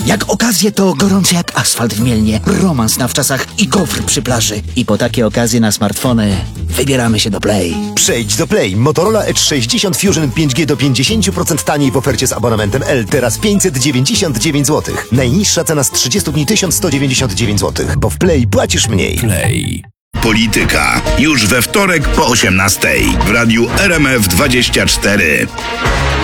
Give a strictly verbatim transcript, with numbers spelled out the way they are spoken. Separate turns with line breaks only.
Jak okazje to gorący jak asfalt w Mielnie, romans na wczasach i gofr przy plaży. I po takie okazje na smartfony wybieramy się do Play.
Przejdź do Play. Motorola Edge sześćdziesiąt Fusion pięć G do pięćdziesiąt procent taniej w ofercie z abonamentem L. Teraz pięćset dziewięćdziesiąt dziewięć złotych. Najniższa cena z trzydziestu dni tysiąc sto dziewięćdziesiąt dziewięć złotych. Bo w Play płacisz mniej.
Play.
Polityka. Już we wtorek po osiemnastej. W radiu R M F dwadzieścia cztery.